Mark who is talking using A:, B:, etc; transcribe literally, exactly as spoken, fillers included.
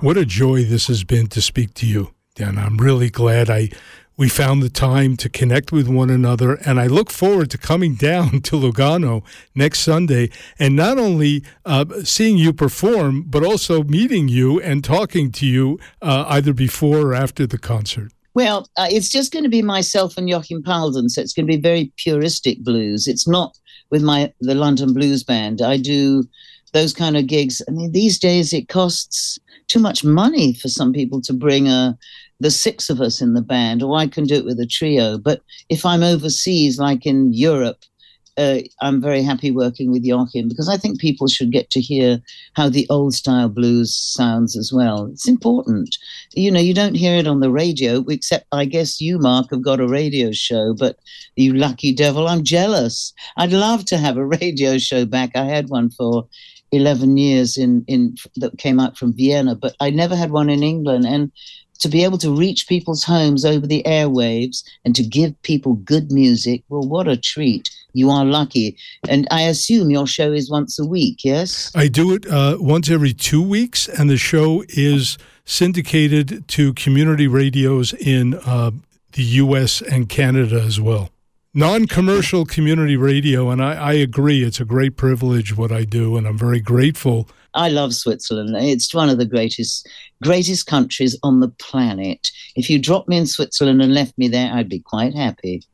A: What a joy this has been to speak to you, Dan. I'm really glad I we found the time to connect with one another, and I look forward to coming down to Lugano next Sunday and not only uh, seeing you perform, but also meeting you and talking to you uh, either before or after the concert.
B: Well, uh, it's just going to be myself and Joachim Paulden, so it's going to be very puristic blues. It's not with my the London Blues Band. I do those kind of gigs. I mean, these days it costs too much money for some people to bring a, the six of us in the band, or I can do it with a trio. But if I'm overseas, like in Europe, uh, I'm very happy working with Joachim, because I think people should get to hear how the old style blues sounds as well. It's important. You know, you don't hear it on the radio, except I guess you, Mark, have got a radio show, but you lucky devil, I'm jealous. I'd love to have a radio show back. I had one for eleven years in, in that came out from Vienna, but I never had one in England. And to be able to reach people's homes over the airwaves and to give people good music, well, what a treat. You are lucky. And I assume your show is once a week, yes?
A: I do it uh, once every two weeks, and the show is syndicated to community radios in uh, the U S and Canada as well. Non-commercial community radio, and I, I agree, it's a great privilege what I do, and I'm very grateful.
B: I love Switzerland. It's one of the greatest greatest countries on the planet. If you dropped me in Switzerland and left me there, I'd be quite happy.